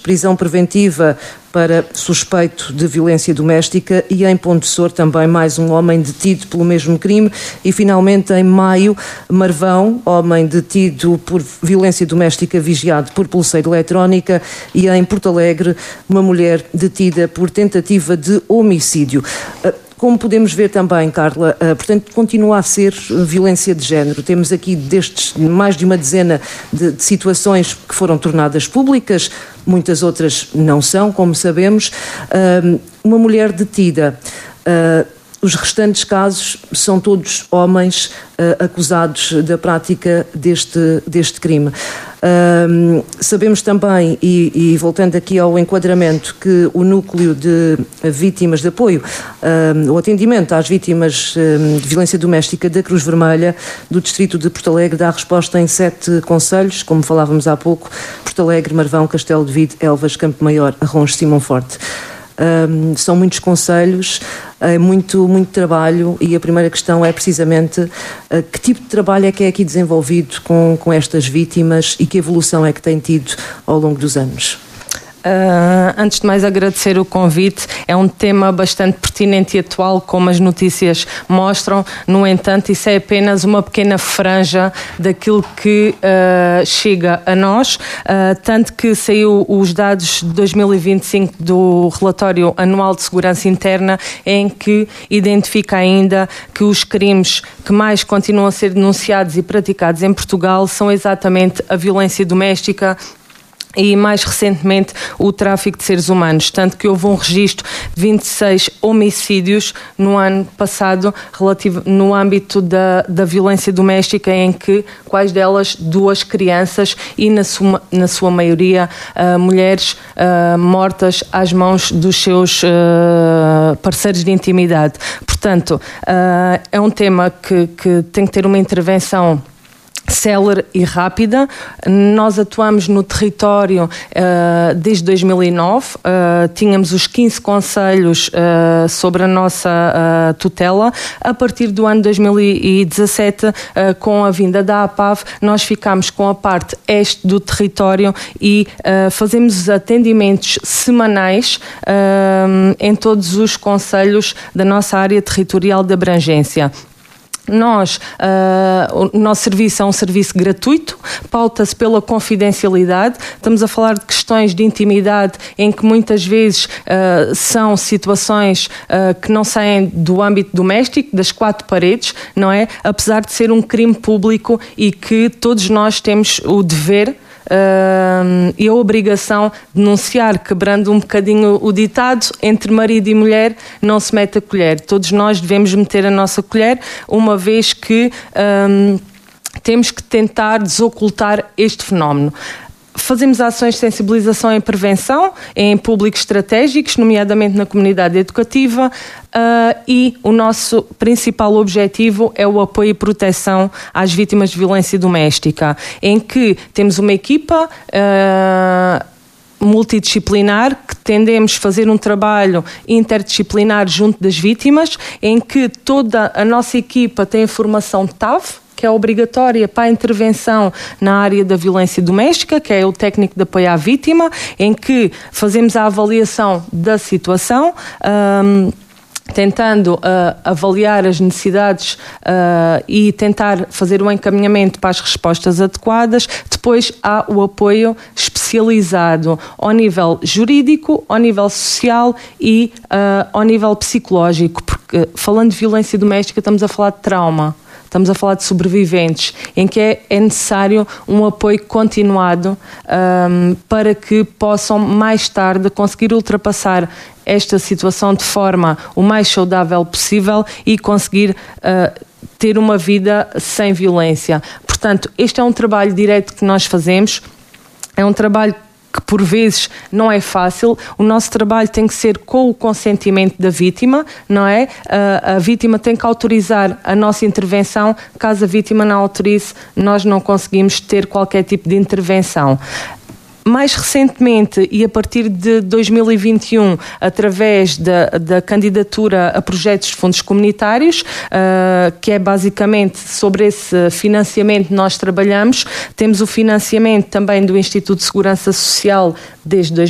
prisão preventiva para suspeito de violência doméstica, e em Ponte de Sor também mais um homem detido pelo mesmo crime. E finalmente em maio, Marvão, homem detido por violência doméstica vigiado por pulseira eletrónica, e em Porto Alegre uma mulher detida por tentativa de homicídio. Como podemos ver também, Carla, portanto, continua a ser violência de género. Temos aqui destes mais de uma dezena de situações que foram tornadas públicas, muitas outras não são, como sabemos. Uma mulher detida. Os restantes casos são todos homens acusados da prática deste crime. Sabemos também, e voltando aqui ao enquadramento, que o núcleo de vítimas de apoio, o atendimento às vítimas de violência doméstica da Cruz Vermelha do Distrito de Porto Alegre dá resposta em 7 concelhos, como falávamos há pouco: Porto Alegre, Marvão, Castelo de Vide, Elvas, Campo Maior, Arronge, Simão Forte. São muitos concelhos, muito trabalho, e a primeira questão é precisamente que tipo de trabalho é que é aqui desenvolvido com estas vítimas e que evolução é que tem tido ao longo dos anos? Antes de mais, agradecer o convite. É um tema bastante pertinente e atual, como as notícias mostram. No entanto, isso é apenas uma pequena franja daquilo que chega a nós, tanto que saiu os dados de 2025 do relatório anual de segurança interna, em que identifica ainda que os crimes que mais continuam a ser denunciados e praticados em Portugal são exatamente a violência doméstica e, mais recentemente, o tráfico de seres humanos, tanto que houve um registro de 26 homicídios no ano passado relativo no âmbito da violência doméstica, em que, quais delas, 2 crianças e, na sua maioria, mulheres mortas às mãos dos seus parceiros de intimidade. Portanto, é um tema que tem que ter uma intervenção célere e rápida. Nós atuamos no território desde 2009, tínhamos os 15 concelhos sobre a nossa tutela. A partir do ano 2017, com a vinda da APAV, nós ficámos com a parte este do território e fazemos atendimentos semanais em todos os concelhos da nossa área territorial de abrangência. O nosso serviço é um serviço gratuito, pauta-se pela confidencialidade. Estamos a falar de questões de intimidade em que muitas vezes são situações que não saem do âmbito doméstico, das 4 paredes, não é? Apesar de ser um crime público e que todos nós temos o dever e a obrigação de denunciar, quebrando um bocadinho o ditado: entre marido e mulher não se mete a colher. Todos nós devemos meter a nossa colher, uma vez que temos que tentar desocultar este fenómeno. Fazemos ações de sensibilização e prevenção em públicos estratégicos, nomeadamente na comunidade educativa, e o nosso principal objetivo é o apoio e proteção às vítimas de violência doméstica, em que temos uma equipa multidisciplinar, que tendemos a fazer um trabalho interdisciplinar junto das vítimas, em que toda a nossa equipa tem a formação TAV, que é obrigatória para a intervenção na área da violência doméstica, que é o técnico de apoio à vítima, em que fazemos a avaliação da situação, tentando avaliar as necessidades e tentar fazer o encaminhamento para as respostas adequadas. Depois há o apoio especializado ao nível jurídico, ao nível social e ao nível psicológico, porque, falando de violência doméstica, estamos a falar de trauma. Estamos a falar de sobreviventes, em que é necessário um apoio continuado para que possam mais tarde conseguir ultrapassar esta situação de forma o mais saudável possível e conseguir ter uma vida sem violência. Portanto, este é um trabalho direto que nós fazemos, é um trabalho que por vezes não é fácil. O nosso trabalho tem que ser com o consentimento da vítima, não é? A vítima tem que autorizar a nossa intervenção. Caso a vítima não autorize, nós não conseguimos ter qualquer tipo de intervenção. Mais recentemente, e a partir de 2021, através da candidatura a projetos de fundos comunitários, que é basicamente sobre esse financiamento que nós trabalhamos, temos o financiamento também do Instituto de Segurança Social desde